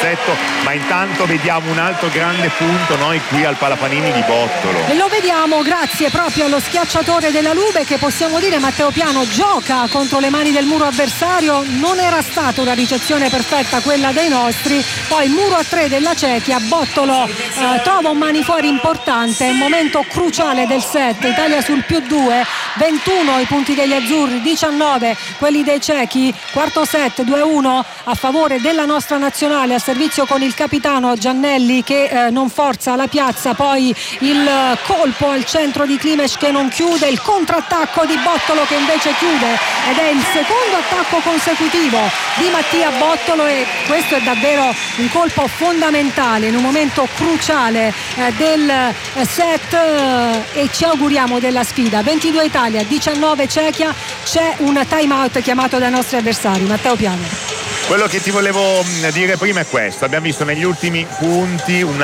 progetto, ma intanto vediamo un altro grande punto noi qui al Palapanini di Bottolo. E lo vediamo grazie proprio allo schiacciatore della Lube, che possiamo dire, Matteo Piano, gioca contro le mani del muro avversario. Non era stata una ricezione perfetta quella dei nostri, poi il muro a 3 della Cechia. Bottolo trova un mani fuori importante, un momento cruciale del set. Italia sul +2, 21 i punti degli azzurri, 19 quelli dei cechi. Quarto set 2-1 a favore della nostra nazionale, al servizio con il capitano Giannelli che non forza la piazza, poi il colpo al centro di Klimes che non chiude, il contrattacco di Bottolo che invece chiude, ed è il secondo attacco consecutivo di Mattia Bottolo, e questo è davvero un colpo fondamentale in un momento cruciale del set, e ci auguriamo della sfida. 22 Italia, 19 Cechia. C'è un time out chiamato dai nostri avversari. Matteo Piano. Quello che ti volevo dire prima è questo: abbiamo visto negli ultimi punti un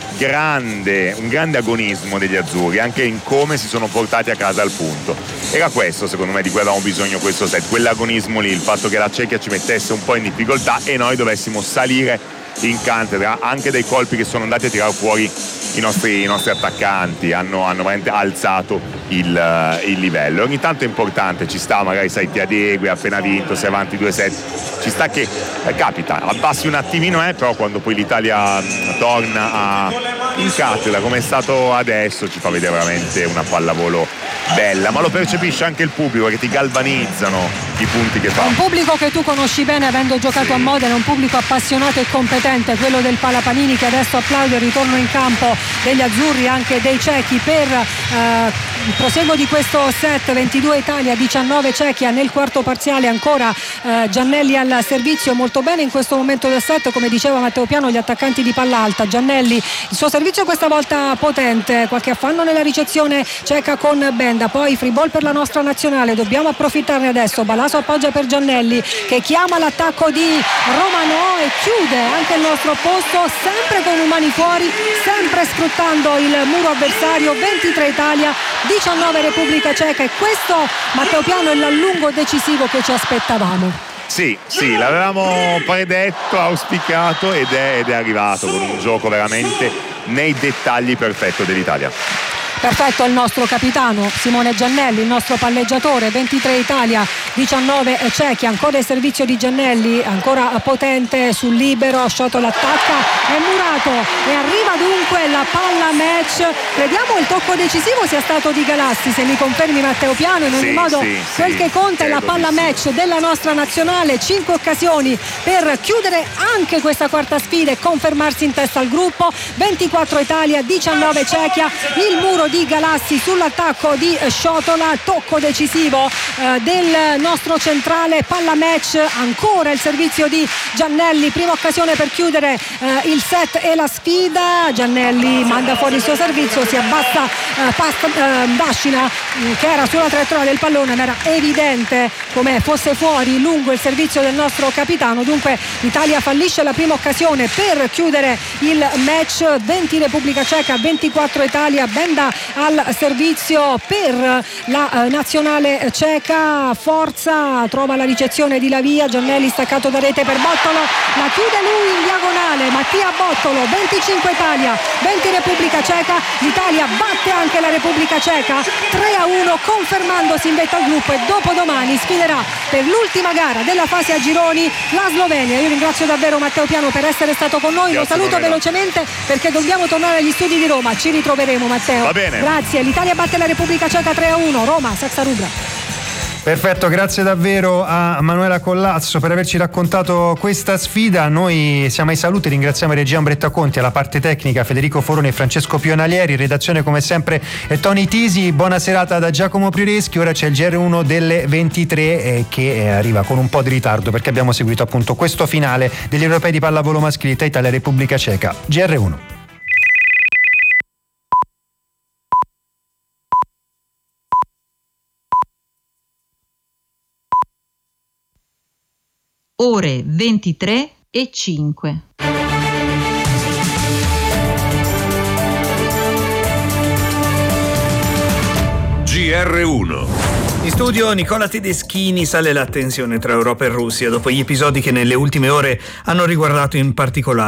grande agonismo degli azzurri, anche in come si sono portati a casa al punto. Era questo, secondo me, di cui avevamo bisogno questo set, quell'agonismo lì, il fatto che la Cechia ci mettesse un po' in difficoltà e noi dovessimo salire in cattedra, anche dei colpi che sono andati a tirare fuori i nostri attaccanti, hanno veramente alzato il livello. Ogni tanto è importante, ci sta, magari sai, ti adegui, appena vinto, sei avanti 2-7, ci sta che capita, abbassi un attimino, però quando poi l'Italia torna in cattedra come è stato adesso, ci fa vedere veramente una pallavolo bella, ma lo percepisce anche il pubblico, che ti galvanizzano i punti che fa. Un pubblico che tu conosci bene avendo giocato a Modena, un pubblico appassionato e competente, quello del Palapanini, che adesso applaude il ritorno in campo degli azzurri, anche dei cechi, per il proseguo di questo set. 22 Italia, 19 Cechia. Nel quarto parziale ancora Giannelli al servizio, molto bene in questo momento del set, come diceva Matteo Piano, gli attaccanti di palla alta. Giannelli, il suo servizio questa volta potente, qualche affanno nella ricezione ceca con Benda, poi free ball per la nostra nazionale, dobbiamo approfittarne adesso. Balaso appoggia per Giannelli che chiama l'attacco di Romano e chiude anche il nostro posto, sempre con un mani fuori, sempre sfruttando il muro avversario. 23 Italia, 19 Repubblica Ceca, e questo, Matteo Piano, è l'allungo decisivo che ci aspettavamo. Sì, l'avevamo predetto, auspicato, ed è arrivato con un gioco veramente nei dettagli perfetto dell'Italia. Perfetto il nostro capitano Simone Giannelli, il nostro palleggiatore. 23 Italia, 19 Cechia, ancora il servizio di Giannelli, ancora potente sul libero, Sciotto l'attacca, è murato e arriva dunque la palla match. Crediamo il tocco decisivo sia stato di Galassi, se mi confermi Matteo Piano. In ogni modo quel che conta è la palla match della nostra nazionale. 5 occasioni per chiudere anche questa quarta sfida e confermarsi in testa al gruppo. 24 Italia, 19 Cechia, il muro di Galassi sull'attacco di Sciotola, tocco decisivo del nostro centrale. Palla match, ancora il servizio di Giannelli, prima occasione per chiudere il set e la sfida. Giannelli manda fuori il suo servizio, si abbassa Dascina che era sulla traiettoria del pallone, ma era evidente come fosse fuori lungo il servizio del nostro capitano. Dunque l'Italia fallisce la prima occasione per chiudere il match. 20 Repubblica Ceca, 24 Italia. Benda al servizio per la nazionale ceca, forza, trova la ricezione di Lavia. Giannelli staccato da rete per Bottolo, la chiude lui in diagonale, Mattia Bottolo. 25 Italia, 20 Repubblica Ceca. L'Italia batte anche la Repubblica Ceca 3-1, confermandosi in vetta al gruppo, e dopodomani sfiderà per l'ultima gara della fase a gironi la Slovenia. Io ringrazio davvero Matteo Piano per essere stato con noi. Lo saluto velocemente perché dobbiamo tornare agli studi di Roma. Ci ritroveremo, Matteo. Va bene. Grazie. L'Italia batte la Repubblica Ceca 3-1. Roma, Saxa Rubra. Perfetto, grazie davvero a Manuela Collazzo per averci raccontato questa sfida. Noi siamo ai saluti, ringraziamo regia Umberta Conti, alla parte tecnica Federico Foroni e Francesco Pionalieri, redazione come sempre è Tony Tisi. Buona serata da Giacomo Prireschi. Ora c'è il GR1 delle 23 che arriva con un po' di ritardo perché abbiamo seguito appunto questo finale degli europei di pallavolo maschile Italia-Repubblica Ceca. GR1. Ore 23:05. GR1. In studio Nicola Tedeschini. Sale la tensione tra Europa e Russia dopo gli episodi che nelle ultime ore hanno riguardato in particolare